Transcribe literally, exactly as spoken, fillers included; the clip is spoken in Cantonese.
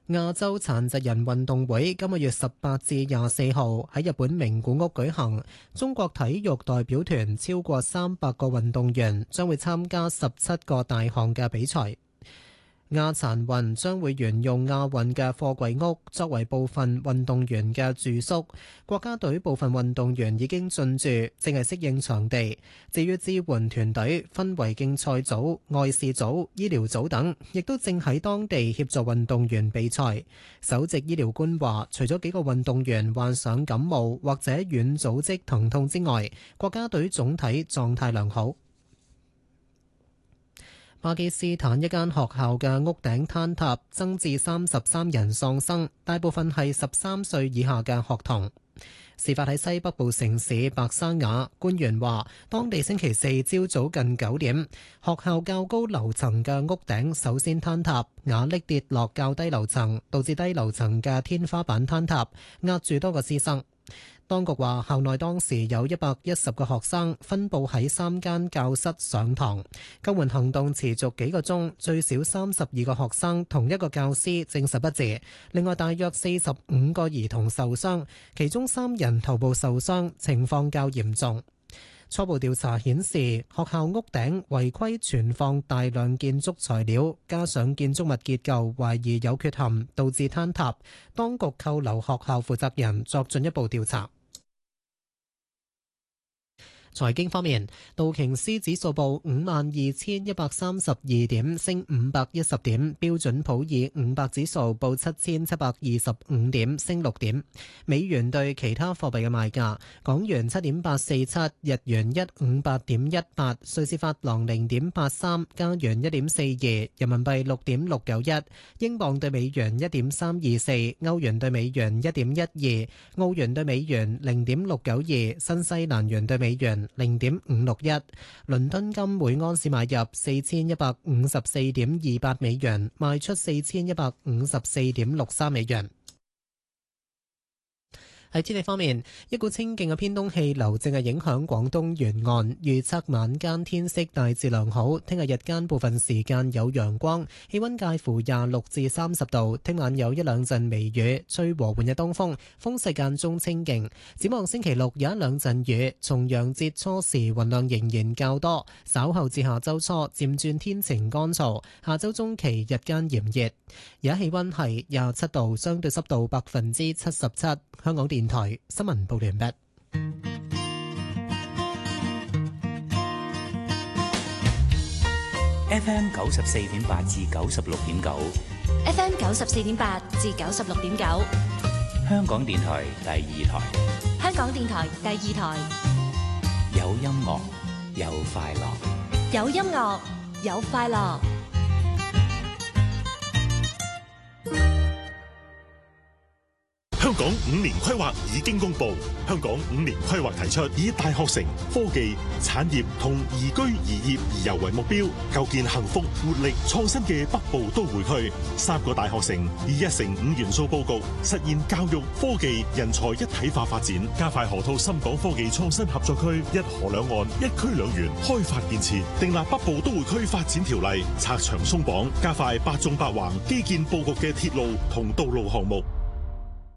亞洲殘疾人運動會今個月十八至廿四號喺日本名古屋舉行，中國體育代表團超過三百個運動員將會參加十七個大項嘅比賽。亞殘運將會沿用亞運嘅貨櫃屋作為部分運動員嘅住宿，國家隊部分運動員已經進駐，正係適應場地。至於支援團隊分為競賽組、外事組、醫療組等，亦都正喺當地協助運動員比賽。首席醫療官話，除咗幾個運動員患上感冒或者軟組織疼痛之外，國家隊總體狀態良好。巴基斯坦一間學校嘅屋頂坍塌，增至三十三人喪生，大部分係十三歲以下嘅學童。事發喺西北部城市白沙瓦，官員話，當地星期四朝早近九點，學校較高樓層嘅屋頂首先坍塌，瓦礫跌落較低樓層，導致低樓層嘅天花板坍塌，壓住多個師生。當局話，校內當時有一百一十個學生分佈喺三間教室上堂，救援行動持續幾個鐘，最少三十二個學生同一個教師證實不治，另外大約四十五個兒童受傷，其中三人頭部受傷，情況較嚴重。初步調查顯示，學校屋頂違規存放大量建築材料，加上建築物結構懷疑有缺陷，導致坍塌。當局扣留學校負責人作進一步調查。財經方面，道瓊斯指數報五萬二千一百三十二點，升五百一十點；標準普爾五百指數報七千七百二十五點，升六點。美元對其他貨幣嘅賣價：港元七點八四七，日元一五八點一八，瑞士法郎零點八三，加元一點四二，人民幣六點六九一，英鎊對美元一點三二四，歐元對美元一點一二，澳元對美元零點六九二，新西蘭元對美元零點五六一，倫敦金每安士買入四千一百五十四點二八美元，賣出四千一百五十四點六三美元。喺天氣方面，一股清勁嘅偏東氣流正係影響廣東沿岸，預測晚間天色大致良好，聽日日間部分時間有陽光，氣溫介乎廿六至三十度，聽晚有一兩陣微雨，吹和緩嘅東風，風勢間中清勁。展望星期六有一兩陣雨，重陽節初時雲量仍然較多，稍後至下周初漸轉天晴乾燥，下周中期日間炎熱。而家氣溫係廿七度，相對濕度百分之七十七。香港電台新聞報完畢。 F M 九十四點八至九十六點九 ，F M 九十四點八至九十六點九， 香港電台第二台， 香港電台第二台， 有音樂有快樂， 有音樂有快樂。 香港五年規劃已經公布，香港五年規劃提出以大學城、科技、產業同宜居宜業宜遊為目標，構建幸福、活力、創新嘅北部都會區。三個大學城以一城五元素佈局，實現教育、科技、人才一體化發展，加快河套深港科技創新合作區，一河兩岸、一區兩園開發建設，訂立北部都會區發展條例，拆牆鬆綁，加快八縱八橫基建佈局嘅鐵路同道路項目。